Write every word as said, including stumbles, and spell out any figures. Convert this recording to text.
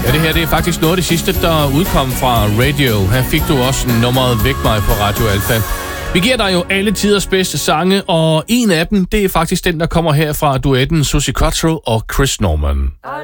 Ja, det her det er faktisk noget af det sidste, der udkom fra Radio. Her fik du også nummeret Væk mig på Radio Alfa. Vi giver dig jo alle tiders bedste sange, og en af dem, det er faktisk den, der kommer her fra duetten Suzi Quatro og Chris Norman.